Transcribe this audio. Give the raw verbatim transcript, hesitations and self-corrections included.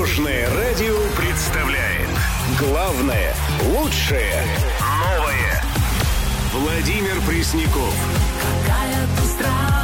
Дорожное радио представляет главное, лучшее, новое. Владимир Пресняков. Какая ты странная.